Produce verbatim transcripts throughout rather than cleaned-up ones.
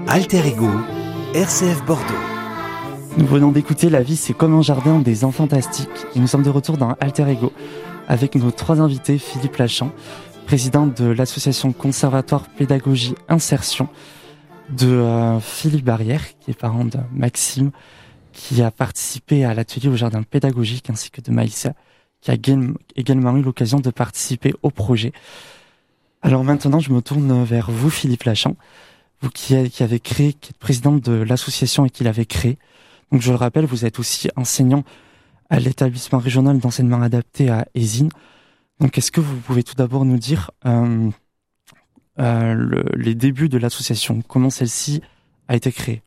Alter Ego, R C F Bordeaux. Nous venons d'écouter La vie c'est comme un jardin des enfants fantastiques et nous sommes de retour dans Alter Ego avec nos trois invités. Philippe Lachant, président de l'association Conservatoire Pédagogie Insertion, de euh, Philippe Barrière, qui est parent de Maxime, qui a participé à l'atelier au jardin pédagogique, ainsi que de Maïssa, qui a également eu l'occasion de participer au projet. Alors maintenant, je me tourne vers vous, Philippe Lachant, vous qui, qui avez créé, qui êtes présidente de l'association et qui l'avez créée. Donc je le rappelle, vous êtes aussi enseignant à l'établissement régional d'enseignement adapté à Ézines. Donc est-ce que vous pouvez tout d'abord nous dire euh, euh, le, les débuts de l'association, comment celle-ci a été créée?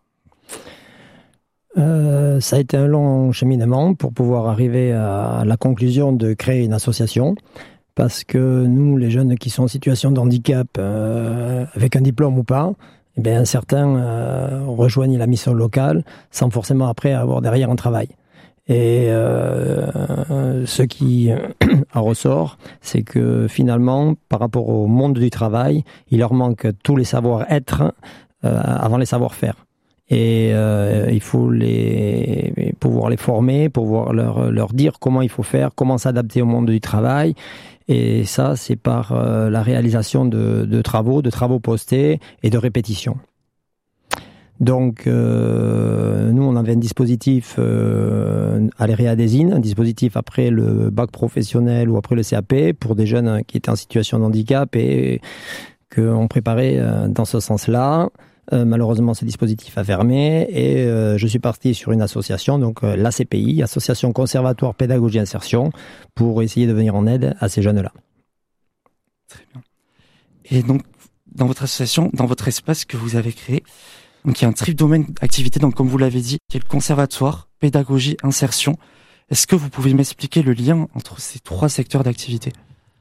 Euh, ça a été un long cheminement pour pouvoir arriver à la conclusion de créer une association, parce que nous, les jeunes qui sont en situation de handicap, euh, avec un diplôme ou pas, eh bien, certains euh, rejoignent la mission locale sans forcément après avoir derrière un travail. Et euh, ce qui en ressort, c'est que finalement, par rapport au monde du travail, il leur manque tous les savoir-être euh, avant les savoir-faire. Et euh, il faut les pouvoir les former, pouvoir leur leur dire comment il faut faire, comment s'adapter au monde du travail. Et ça, c'est par euh, la réalisation de, de travaux, de travaux postés et de répétitions. Donc, euh, nous, on avait un dispositif euh, à l'E R E A d'Ézines, un dispositif après le bac professionnel ou après le C A P pour des jeunes qui étaient en situation de handicap et qu'on préparait euh, dans ce sens-là. Euh, malheureusement, ce dispositif a fermé et euh, je suis parti sur une association, donc euh, l'A C P I, Association Conservatoire Pédagogie Insertion, pour essayer de venir en aide à ces jeunes-là. Très bien. Et donc, dans votre association, dans votre espace que vous avez créé, donc il y a un triple domaine d'activité, donc comme vous l'avez dit, qui est le conservatoire, pédagogie, insertion. Est-ce que vous pouvez m'expliquer le lien entre ces trois secteurs d'activité ?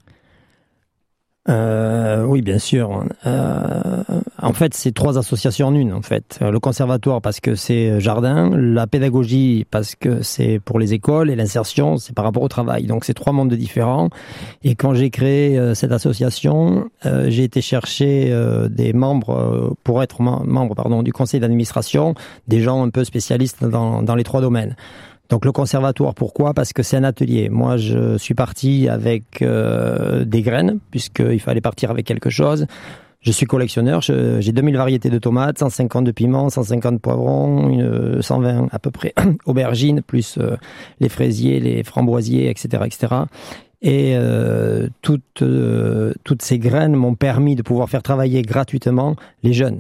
Euh, oui, bien sûr. Euh, en fait, c'est trois associations en une. En fait, le conservatoire parce que c'est jardin, la pédagogie parce que c'est pour les écoles et l'insertion c'est par rapport au travail. Donc, c'est trois mondes différents. Et quand j'ai créé euh, cette association, euh, j'ai été chercher euh, des membres euh, pour être mem- membre, pardon, du conseil d'administration, des gens un peu spécialistes dans, dans les trois domaines. Donc le conservatoire, pourquoi ? Parce que c'est un atelier. Moi, je suis parti avec euh, des graines, puisqu'il fallait partir avec quelque chose. Je suis collectionneur, je, j'ai deux mille variétés de tomates, cent cinquante de piments, cent cinquante poivrons, une, cent vingt à peu près aubergines, plus euh, les fraisiers, les framboisiers, et cetera, et cetera. Et euh, toutes, euh, toutes ces graines m'ont permis de pouvoir faire travailler gratuitement les jeunes.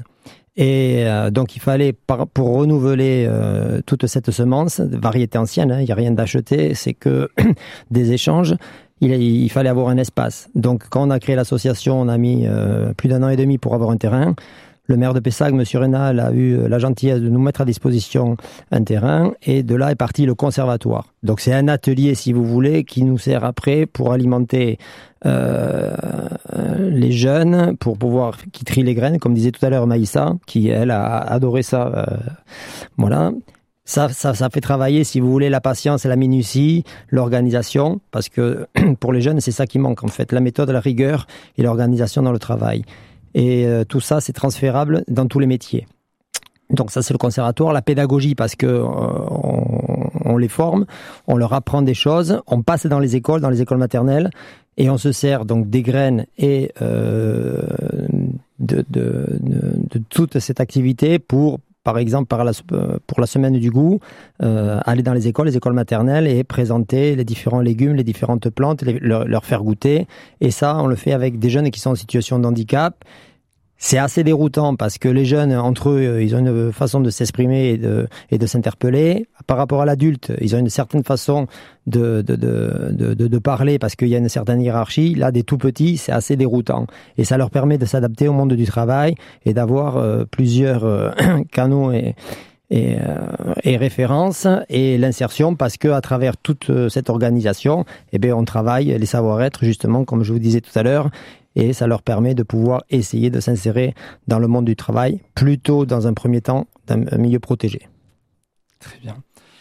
Et euh, donc il fallait, par, pour renouveler euh, toute cette semence, variété ancienne, il hein, n'y a rien d'acheté, c'est que des échanges, il, il fallait avoir un espace. Donc quand on a créé l'association, on a mis euh, plus d'un an et demi pour avoir un terrain. Le maire de Pessac, M. Rénal, a eu la gentillesse de nous mettre à disposition un terrain et de là est parti le conservatoire. Donc c'est un atelier, si vous voulez, qui nous sert après pour alimenter euh, les jeunes, pour pouvoir qui trient les graines, comme disait tout à l'heure Maïssa, qui elle a adoré ça. Euh, voilà. Ça, ça, ça fait travailler, si vous voulez, la patience et la minutie, l'organisation, parce que pour les jeunes, c'est ça qui manque en fait, la méthode, la rigueur et l'organisation dans le travail. Et euh, tout ça, c'est transférable dans tous les métiers. Donc ça, c'est le conservatoire. La pédagogie, parce que euh, on, on les forme, on leur apprend des choses, on passe dans les écoles, dans les écoles maternelles, et on se sert donc des graines et euh, de, de, de, de toute cette activité pour, par exemple, par la, pour la semaine du goût, euh, aller dans les écoles, les écoles maternelles et présenter les différents légumes, les différentes plantes, les, leur, leur faire goûter. Et ça, on le fait avec des jeunes qui sont en situation de handicap. C'est assez déroutant parce que les jeunes, entre eux, ils ont une façon de s'exprimer et de, et de s'interpeller. Par rapport à l'adulte, ils ont une certaine façon de, de, de, de, de, de parler parce qu'il y a une certaine hiérarchie. Là, des tout petits, c'est assez déroutant. Et ça leur permet de s'adapter au monde du travail et d'avoir euh, plusieurs euh, canaux et, et, euh, et références et l'insertion parce que à travers toute cette organisation, eh bien, on travaille les savoir-être, justement, comme je vous disais tout à l'heure. Et ça leur permet de pouvoir essayer de s'insérer dans le monde du travail, plutôt dans un premier temps, dans un milieu protégé. Très bien.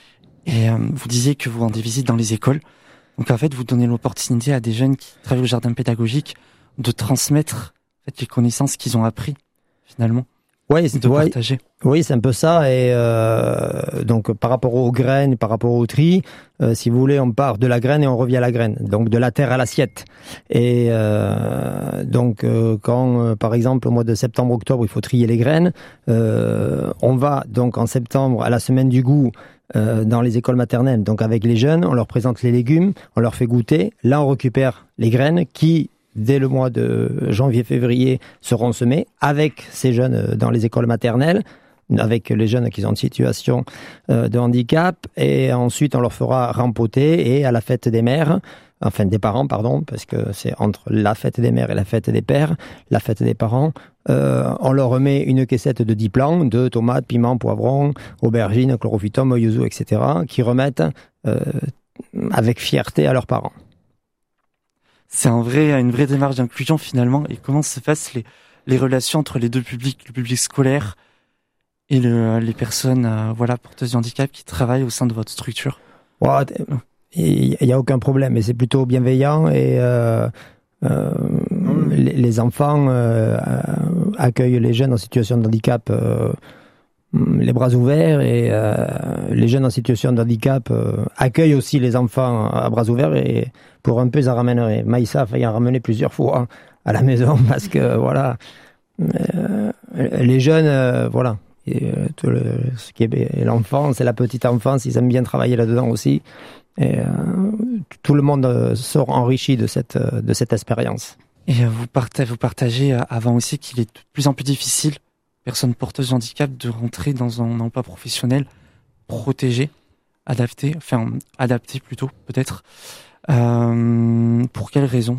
Et euh, vous disiez que vous rendez visite dans les écoles. Donc en fait, vous donnez l'opportunité à des jeunes qui travaillent au jardin pédagogique de transmettre en fait, les connaissances qu'ils ont appris, finalement. Ouais, c'est de ouais, partager. Oui, c'est un peu ça. Et euh, donc, par rapport aux graines, par rapport au tri, euh, si vous voulez, on part de la graine et on revient à la graine. Donc, de la terre à l'assiette. Et euh, donc, euh, quand, euh, par exemple, au mois de septembre-octobre, il faut trier les graines, euh, on va donc en septembre à la semaine du goût euh, dans les écoles maternelles. Donc, avec les jeunes, on leur présente les légumes, on leur fait goûter. Là, on récupère les graines qui dès le mois de janvier-février, seront semés avec ces jeunes dans les écoles maternelles, avec les jeunes qui sont en situation de handicap, et ensuite on leur fera rempoter, et à la fête des mères, enfin des parents, pardon, parce que c'est entre la fête des mères et la fête des pères, la fête des parents, euh, on leur remet une caissette de dix plants, de tomates, piments, poivrons, aubergines, chlorophytum, yuzu, et cetera, qui remettent euh, avec fierté à leurs parents. C'est un vrai, une vraie démarche d'inclusion finalement. Et comment se passent les, les relations entre les deux publics, le public scolaire et le, les personnes euh, voilà, porteuses de handicap qui travaillent au sein de votre structure? Il n'y a aucun problème, mais c'est plutôt bienveillant et euh, euh, mmh. les, les enfants euh, accueillent les jeunes en situation de handicap euh, les bras ouverts, et euh, les jeunes en situation de handicap euh, accueillent aussi les enfants à bras ouverts, et pour un peu, ils en ramèneraient. Maïssa a failli en ramener plusieurs fois à la maison parce que, voilà, euh, les jeunes, euh, voilà, et, euh, tout le, ce qui est l'enfance, c'est la petite enfance, ils aiment bien travailler là-dedans aussi. Et euh, tout le monde sort enrichi de cette, de cette expérience. Et vous partagez, vous partagez avant aussi qu'il est de plus en plus difficile, personnes porteuses de handicap, de rentrer dans un emploi professionnel protégé, adapté, enfin adapté plutôt peut-être. Euh, pour quelles raisons?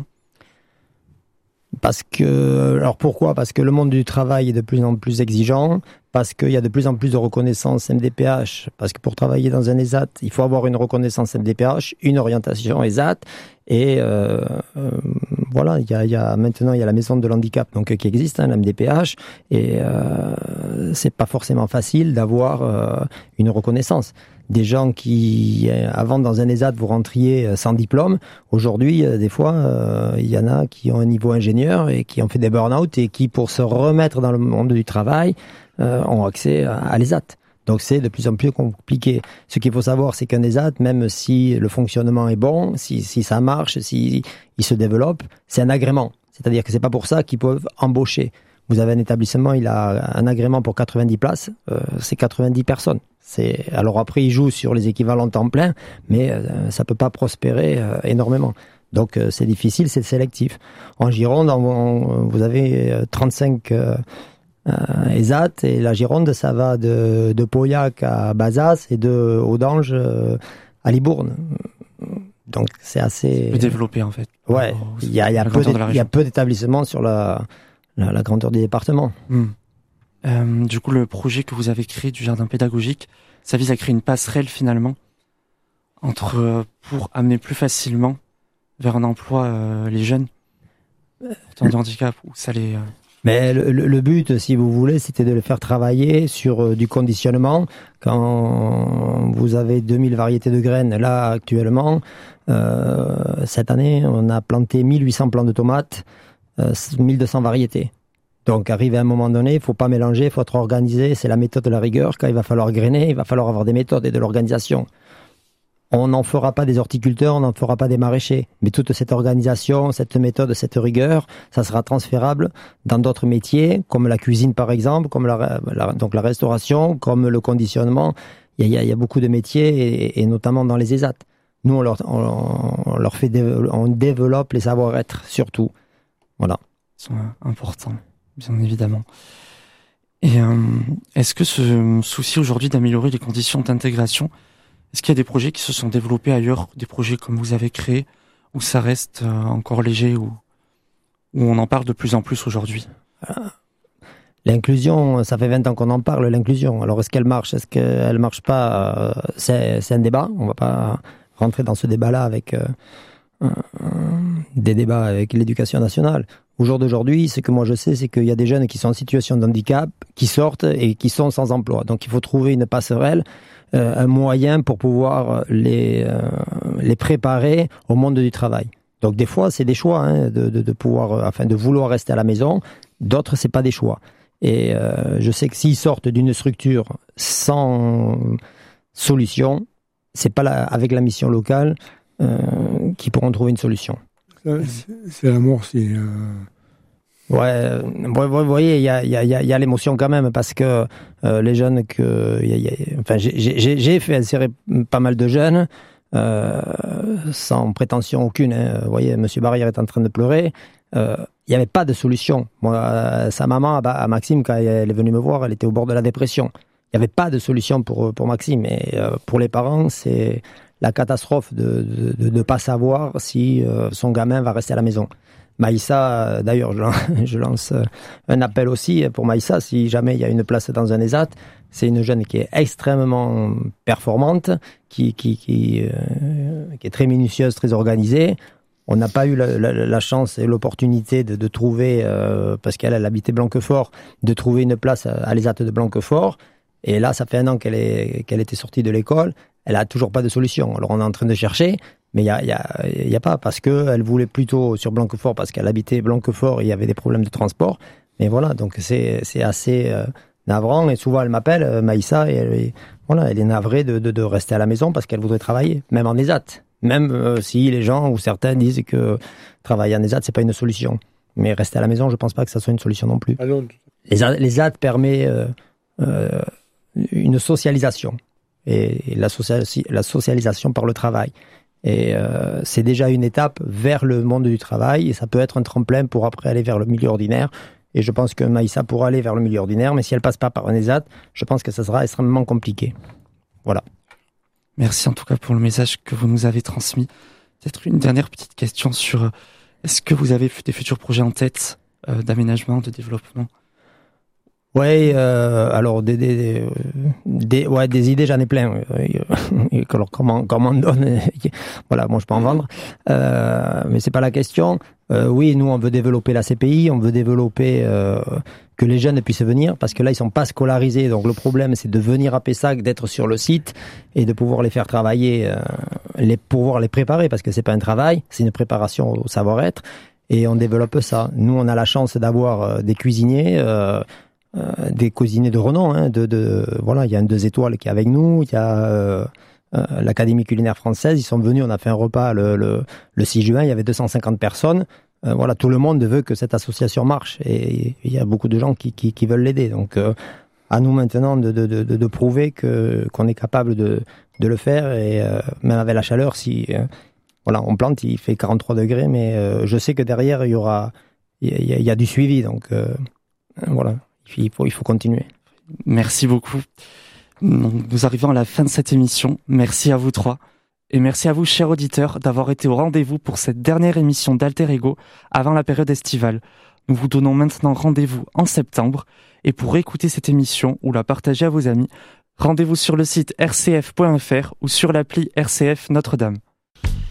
Parce que, alors pourquoi? Parce que le monde du travail est de plus en plus exigeant, parce qu'il y a de plus en plus de reconnaissance M D P H, parce que pour travailler dans un E S A T, il faut avoir une reconnaissance M D P H, une orientation E S A T, et euh, euh, voilà, il y a, il y a maintenant il y a la maison de l'handicap donc qui existe, hein, la M D P H, et euh, c'est pas forcément facile d'avoir euh, une reconnaissance. Des gens qui, avant dans un E S A T, vous rentriez sans diplôme. Aujourd'hui, des fois, euh, il y en a qui ont un niveau ingénieur et qui ont fait des burn-out et qui, pour se remettre dans le monde du travail, euh, ont accès à, à l'E S A T. Donc c'est de plus en plus compliqué. Ce qu'il faut savoir, c'est qu'un E S A T, même si le fonctionnement est bon, si, si ça marche, si il se développe, c'est un agrément. C'est-à-dire que c'est pas pour ça qu'ils peuvent embaucher. Vous avez un établissement, il a un agrément pour quatre-vingt-dix places, euh, c'est quatre-vingt-dix personnes. C'est, alors après, il joue sur les équivalents temps plein, mais euh, ça peut pas prospérer euh, énormément. Donc euh, c'est difficile, c'est sélectif. En Gironde, en, vous avez euh, trente-cinq euh, euh, E S A T, et la Gironde, ça va de, de Pauillac à Bazas et de Audange euh, à Libourne. Donc c'est assez... C'est plus développé en fait. Ouais, il y a, y, a y a peu d'établissements sur la... La, la grandeur du département. Mmh. Euh, du coup, le projet que vous avez créé du jardin pédagogique, ça vise à créer une passerelle finalement entre euh, pour amener plus facilement vers un emploi euh, les jeunes porteurs de handicap, ou ça les. Euh... Mais le, le, le but, si vous voulez, c'était de les faire travailler sur euh, du conditionnement. Quand vous avez deux mille variétés de graines, là actuellement, euh, cette année, on a planté mille huit cents plants de tomates. mille deux cents variétés. Donc, arrivé à un moment donné, il ne faut pas mélanger, il faut être organisé. C'est la méthode de la rigueur. Quand il va falloir grainer, il va falloir avoir des méthodes et de l'organisation. On n'en fera pas des horticulteurs, on n'en fera pas des maraîchers. Mais toute cette organisation, cette méthode, cette rigueur, ça sera transférable dans d'autres métiers, comme la cuisine par exemple, comme la, la, donc la restauration, comme le conditionnement. Il y a, il y a beaucoup de métiers, et, et notamment dans les E S A T. Nous, on leur, on, on leur fait, on développe les savoir-être surtout. Voilà. Ils sont importants, bien évidemment. Et euh, est-ce que ce souci aujourd'hui d'améliorer les conditions d'intégration, est-ce qu'il y a des projets qui se sont développés ailleurs, des projets comme vous avez créé, où ça reste euh, encore léger, ou où on en parle de plus en plus aujourd'hui? L'inclusion, ça fait vingt ans qu'on en parle, l'inclusion. Alors est-ce qu'elle marche? Est-ce qu'elle marche pas? c'est, c'est un débat. On va pas rentrer dans ce débat-là avec... Euh, des débats avec l'éducation nationale. Au jour d'aujourd'hui, ce que moi je sais, c'est qu'il y a des jeunes qui sont en situation de handicap, qui sortent et qui sont sans emploi. Donc il faut trouver une passerelle, euh, un moyen pour pouvoir les, euh, les préparer au monde du travail. Donc des fois, c'est des choix, hein, de, de, de pouvoir, enfin, de vouloir rester à la maison. D'autres, c'est pas des choix. Et euh, je sais que s'ils sortent d'une structure sans solution, c'est pas la, avec la mission locale euh, qu'ils pourront trouver une solution. C'est, c'est l'amour, c'est... Euh... Ouais, vous voyez, il y a, y, a, y a l'émotion quand même, parce que euh, les jeunes que... Y a, y a, enfin, j'ai, j'ai, j'ai fait insérer pas mal de jeunes, euh, sans prétention aucune. Hein. Vous voyez, M. Barrière est en train de pleurer. Euh, il n'y avait pas de solution. Moi, euh, sa maman, à, à Maxime, quand elle est venue me voir, elle était au bord de la dépression. Il n'y avait pas de solution pour, pour Maxime. Et euh, pour les parents, c'est la catastrophe de ne de, de pas savoir si euh, son gamin va rester à la maison. Maïssa, d'ailleurs, je, je lance un appel aussi pour Maïssa. Si jamais il y a une place dans un ESAT, c'est une jeune qui est extrêmement performante, qui, qui, qui, euh, qui est très minutieuse, très organisée. On n'a pas eu la, la, la chance et l'opportunité de, de trouver, euh, parce qu'elle elle habitait Blanquefort, de trouver une place à l'ESAT de Blanquefort. Et là, ça fait un an qu'elle, est, qu'elle était sortie de l'école. Elle a toujours pas de solution. Alors on est en train de chercher, mais il y a, y, a, y a pas, parce qu'elle voulait plutôt sur Blanquefort, parce qu'elle habitait Blanquefort et il y avait des problèmes de transport. Mais voilà, donc c'est, c'est assez euh, navrant. Et souvent elle m'appelle, euh, Maïssa, et elle, et, voilà, elle est navrée de, de, de rester à la maison parce qu'elle voudrait travailler, même en ESAT. Même euh, si les gens ou certains disent que travailler en ESAT, c'est pas une solution. Mais rester à la maison, je pense pas que ça soit une solution non plus. Ah non. Les ESAT permet euh, euh, une socialisation. Et la, social, la socialisation par le travail. Et euh, c'est déjà une étape vers le monde du travail, et ça peut être un tremplin pour après aller vers le milieu ordinaire. Et je pense que Maïssa pourra aller vers le milieu ordinaire, mais si elle passe pas par un ESAT, je pense que ça sera extrêmement compliqué. Voilà. Merci en tout cas pour le message que vous nous avez transmis. Peut-être une dernière petite question sur, est-ce que vous avez des futurs projets en tête euh, d'aménagement, de développement ? Ouais, euh, alors des, des, des, ouais, des idées, j'en ai plein. Alors comment, comment on donne, voilà, moi je peux en vendre, euh, mais c'est pas la question. Euh, oui, nous on veut développer la C P I, on veut développer euh, que les jeunes puissent venir, parce que là ils sont pas scolarisés. Donc le problème c'est de venir à Pessac, d'être sur le site et de pouvoir les faire travailler, euh, les pouvoir les préparer, parce que c'est pas un travail, c'est une préparation au savoir-être. Et on développe ça. Nous on a la chance d'avoir euh, des cuisiniers. Euh, Euh, des cuisiniers de renom, hein, de, de voilà, il y a un deux étoiles qui est avec nous, il y a euh, euh, l'Académie culinaire française, ils sont venus, on a fait un repas le, le, le six juin, il y avait deux cent cinquante personnes, euh, voilà, tout le monde veut que cette association marche, et il y a beaucoup de gens qui, qui, qui veulent l'aider, donc euh, à nous maintenant de, de, de, de prouver que, qu'on est capable de, de le faire, et euh, même avec la chaleur, si euh, voilà, on plante, il fait quarante-trois degrés, mais euh, je sais que derrière il y aura, il y a, il y a du suivi, donc euh, voilà. Il faut, il faut continuer. Merci beaucoup. Nous arrivons à la fin de cette émission. Merci à vous trois. Et merci à vous, chers auditeurs, d'avoir été au rendez-vous pour cette dernière émission d'Alter Ego avant la période estivale. Nous vous donnons maintenant rendez-vous en septembre. Et pour écouter cette émission ou la partager à vos amis, rendez-vous sur le site r c f point f r ou sur l'appli R C F Notre-Dame.